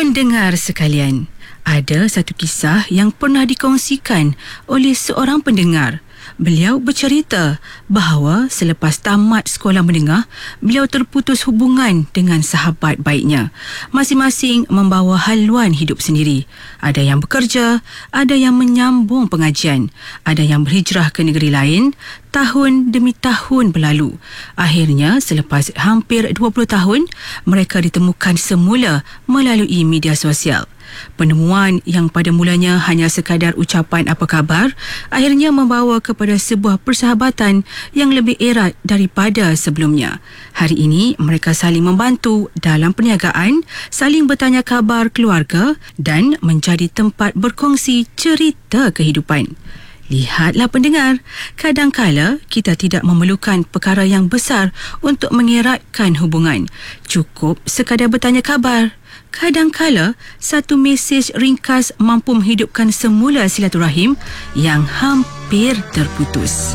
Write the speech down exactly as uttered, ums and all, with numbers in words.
Pendengar sekalian, ada satu kisah yang pernah dikongsikan oleh seorang pendengar. Beliau bercerita bahawa selepas tamat sekolah menengah, beliau terputus hubungan dengan sahabat baiknya. Masing-masing membawa haluan hidup sendiri. Ada yang bekerja, ada yang menyambung pengajian, ada yang berhijrah ke negeri lain. Tahun demi tahun berlalu. Akhirnya, selepas hampir dua puluh tahun, mereka ditemukan semula melalui media sosial. Penemuan yang pada mulanya hanya sekadar ucapan apa khabar, akhirnya membawa kepada sebuah persahabatan yang lebih erat daripada sebelumnya. Hari ini, mereka saling membantu dalam perniagaan, saling bertanya khabar keluarga dan menjadi tempat berkongsi cerita kehidupan. Lihatlah pendengar, kadangkala kita tidak memerlukan perkara yang besar untuk mengeratkan hubungan. Cukup sekadar bertanya khabar. Kadangkala, satu mesej ringkas mampu menghidupkan semula silaturahim yang hampir terputus.